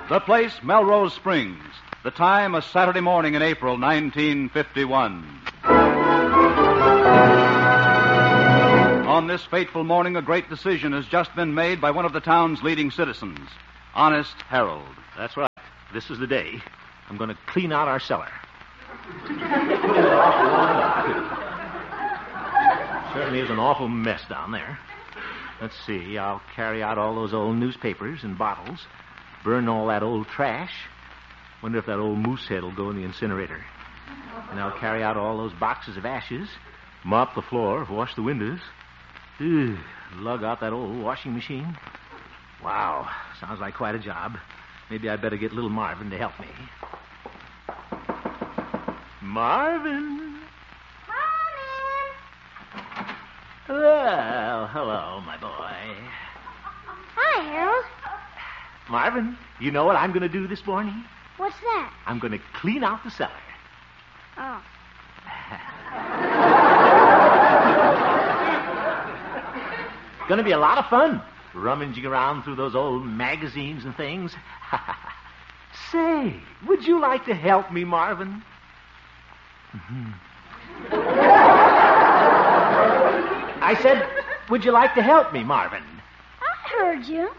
The place, Melrose Springs. The time, a Saturday morning in April 1951. On this fateful morning, a great decision has just been made by one of the town's leading citizens, Honest Harold. That's right. This is the day. I'm going to clean out our cellar. Certainly is an awful mess down there. Let's see. I'll carry out all those old newspapers and bottles, burn all that old trash. Wonder if that old moose head will go in the incinerator. And I'll carry out all those boxes of ashes, mop the floor, wash the windows. Lug out that old washing machine. Wow, sounds like quite a job. Maybe I'd better get little Marvin to help me. Marvin. Morning. Well, hello, my boy. Hi, Harold. Marvin, you know what I'm going to do this morning? What's that? I'm going to clean out the cellar. Oh. Going to be a lot of fun, rummaging around through those old magazines and things. Say, would you like to help me, Marvin? I said, would you like to help me, Marvin? I heard you.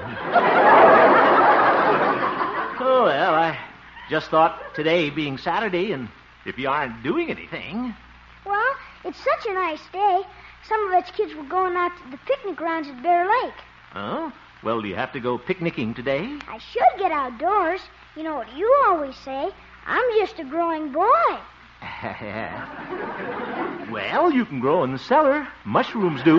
Oh, well, I just thought today being Saturday, and if you aren't doing anything... Well, it's such a nice day. Some of us kids were going out to the picnic grounds at Bear Lake. Oh? Well, do you have to go picnicking today? I should get outdoors. You know what you always say. I'm just a growing boy. Well, you can grow in the cellar. Mushrooms do.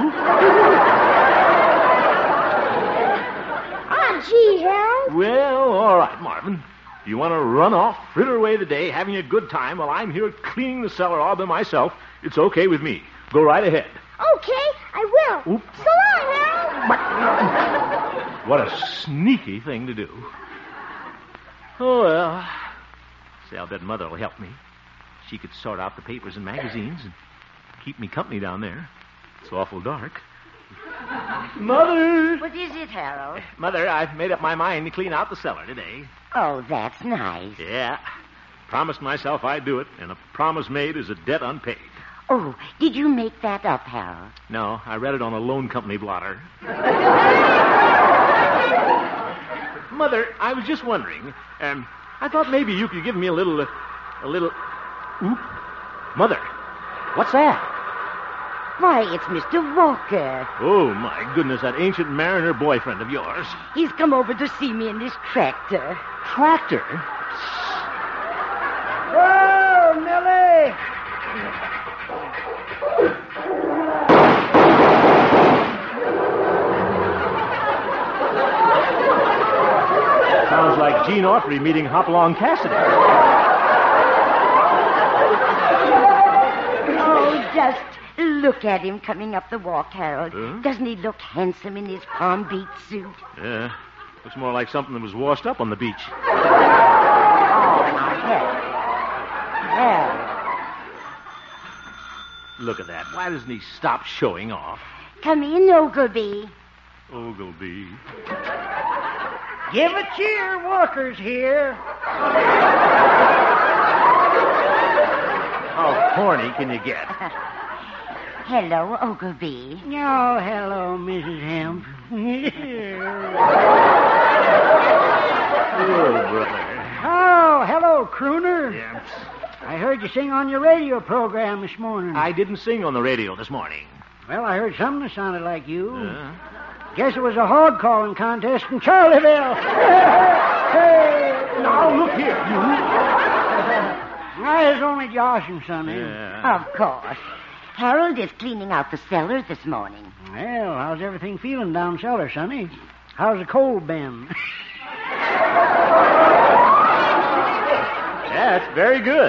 Ah, gee, Harold. Well, all right, Marvin. You want to run off, fritter away the day, having a good time while I'm here cleaning the cellar all by myself, it's okay with me. Go right ahead. Okay, I will. Oop. So long, Harold. What a sneaky thing to do. Oh, well. Say, I'll bet Mother will help me. She could sort out the papers and magazines and keep me company down there. It's awful dark. Mother! What is it, Harold? Mother, I've made up my mind to clean out the cellar today. Oh, that's nice. Yeah. Promised myself I'd do it, and a promise made is a debt unpaid. Oh, did you make that up, Harold? No, I read it on a loan company blotter. Mother, I was just wondering. I thought maybe you could give me a little. Oop. Mother, what's that? Why, it's Mr. Walker. Oh, my goodness, that ancient mariner boyfriend of yours. He's come over to see me in his tractor. Tractor? Whoa, Millie! Sounds like Gene Autry meeting Hopalong Cassidy. Oh, just look at him coming up the walk, Harold. Huh? Doesn't he look handsome in his Palm Beach suit? Yeah, looks more like something that was washed up on the beach. Oh, now, Harold. Look at that. Why doesn't he stop showing off? Come in, Ogilvy. Ogilvy. Give a cheer, Walker's here. How corny can you get? Hello, Ogilvy. Oh, hello, Mrs. Hemp. Oh, brother. Oh, hello, crooner. Yeah. I heard you sing on your radio program this morning. I didn't sing on the radio this morning. Well, I heard something that sounded like you. Guess it was a hog calling contest in Charleville. Hey! Now, look here, you. I was only joshing, Sonny. Yeah. Of course. Harold is cleaning out the cellar this morning. Well, how's everything feeling down cellar, Sonny? How's the cold been? Yeah, it's very good.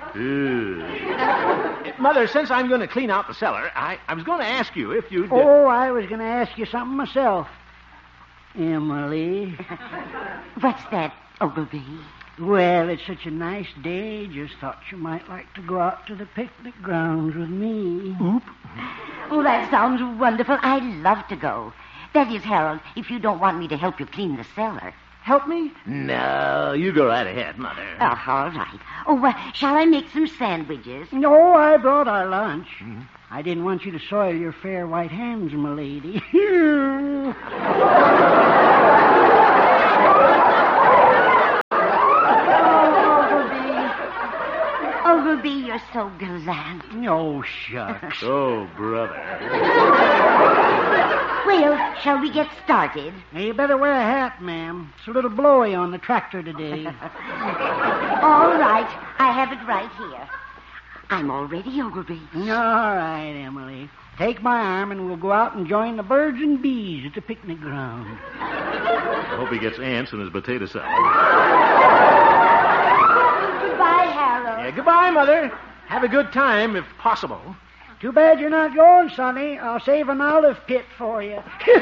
Mother, since I'm going to clean out the cellar, I was going to ask you if you'd... Oh, I was going to ask you something myself. Emily. What's that, Ogilvy? Well, it's such a nice day. Just thought you might like to go out to the picnic grounds with me. Oop. Oh, that sounds wonderful. I'd love to go. That is, Harold, if you don't want me to help you clean the cellar. Help me? No, you go right ahead, Mother. Oh, all right. Oh, shall I make some sandwiches? No, I brought our lunch. I didn't want you to soil your fair white hands, my lady. Ogilvy, you're so gallant. Oh, shucks. Oh, brother. Well, shall we get started? You better wear a hat, ma'am. It's a little blowy on the tractor today. All right. I have it right here. I'm all ready, Ogilvy. All right, Emily. Take my arm and we'll go out and join the birds and bees at the picnic ground. I hope he gets ants in his potato salad. Goodbye, Harold. Yeah, goodbye, Mother. Have a good time, if possible. Too bad you're not going, Sonny. I'll save an olive pit for you.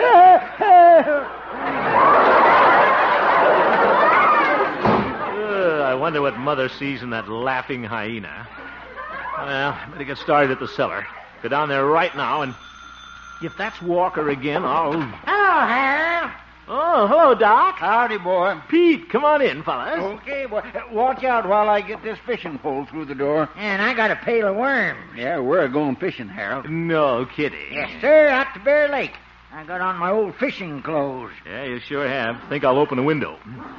I wonder what Mother sees in that laughing hyena. Well, I better get started at the cellar. Go down there right now, and if that's Walker again, I'll... Hello, Harold. Oh, hello, Doc. Howdy, boy. Pete, come on in, fellas. Okay, boy. Watch out while I get this fishing pole through the door. And I got a pail of worms. Yeah, we're going fishing, Harold. No kidding. Yes, sir, out to Bear Lake. I got on my old fishing clothes. Yeah, you sure have. Think I'll open a window.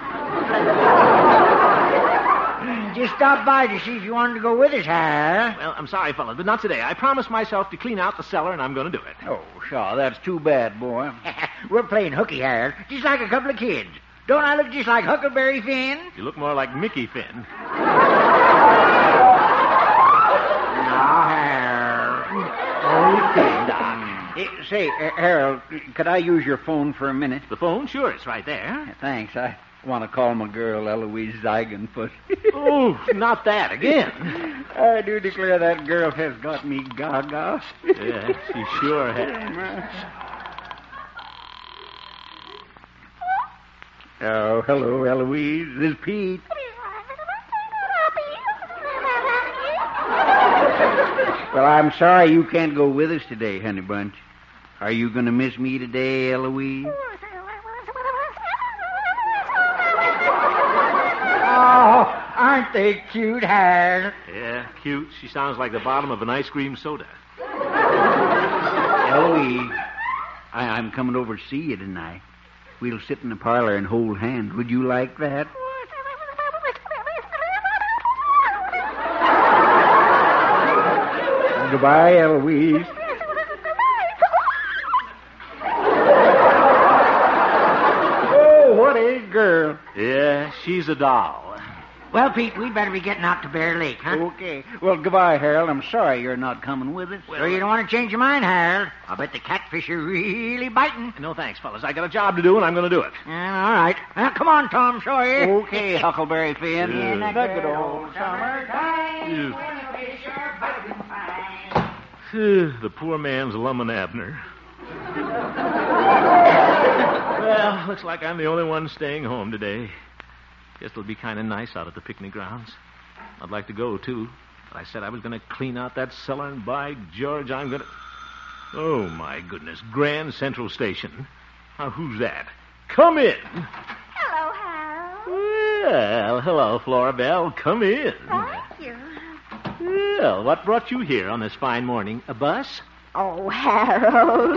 Just stopped by to see if you wanted to go with us, Harold. Well, I'm sorry, fellas, but not today. I promised myself to clean out the cellar, and I'm going to do it. Oh, sure. That's too bad, boy. We're playing hooky, Harold, just like a couple of kids. Don't I look just like Huckleberry Finn? You look more like Mickey Finn. No, Harold. Okay, Doc. Say, Harold, could I use your phone for a minute? The phone? Sure, it's right there. Thanks. I want to call my girl, Eloise Zigenfoot. Oh, not that again. I do declare that girl has got me gaga. Yeah, she sure has. Oh, hello, Eloise. This is Pete. Well, I'm sorry you can't go with us today, honey bunch. Are you going to miss me today, Eloise? Oh, aren't they cute, Harold? Yeah, cute. She sounds like the bottom of an ice cream soda. Eloise, I'm coming over to see you tonight. We'll sit in the parlor and hold hands. Would you like that? Goodbye, Eloise. Oh, what a girl. Yeah, she's a doll. Well, Pete, we'd better be getting out to Bear Lake, huh? Okay. Well, goodbye, Harold. I'm sorry you're not coming with us. So you don't want to change your mind, Harold? I bet the catfish are really biting. No thanks, fellas. I got a job to do, and I'm going to do it. All right. Come on, Tom Sawyer. Okay, Huckleberry Finn. In the good old summertime. The poor man's Lum and Abner. Well, looks like I'm the only one staying home today. Guess it'll be kind of nice out at the picnic grounds. I'd like to go, too. But I said I was going to clean out that cellar, and by George, I'm going to... Oh, my goodness. Grand Central Station. Now, who's that? Come in. Hello, Harold. Well, hello, Flora Belle. Come in. Thank you. Well, what brought you here on this fine morning? A bus? Oh, Harold.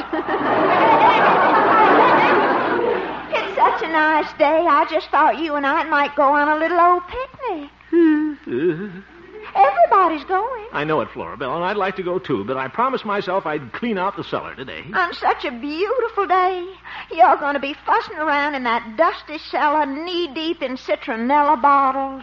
It's such a nice day. I just thought you and I might go on a little old picnic. Everybody's going. I know it, Flora Belle, and I'd like to go, too, but I promised myself I'd clean out the cellar today. On such a beautiful day. You're going to be fussing around in that dusty cellar, knee-deep in citronella bottles.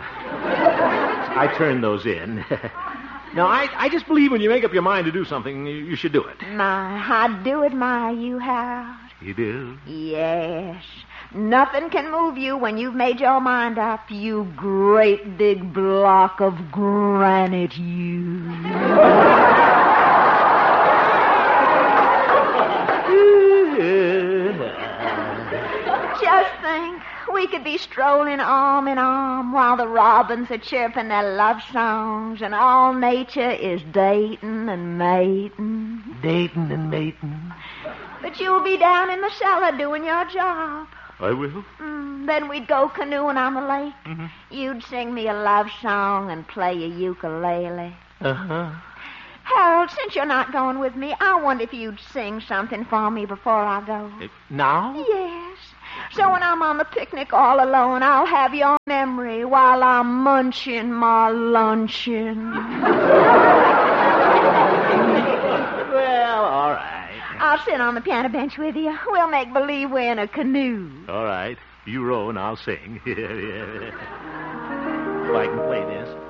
I turned those in. No, I just believe when you make up your mind to do something, you should do it. My, I do admire you, Harold. You do? Yes. Nothing can move you when you've made your mind up, you great big block of granite, you. Just think, we could be strolling arm in arm while the robins are chirping their love songs and all nature is dating and mating. Dating and mating. But you'll be down in the cellar doing your job. I will. Then we'd go canoeing on the lake. Mm-hmm. You'd sing me a love song and play a ukulele. Uh-huh. Harold, since you're not going with me, I wonder if you'd sing something for me before I go. Now? Yes. So when I'm on the picnic all alone, I'll have your memory while I'm munching my luncheon. Well, all right. I'll sit on the piano bench with you. We'll make believe we're in a canoe. All right. You row and I'll sing. If I can play this.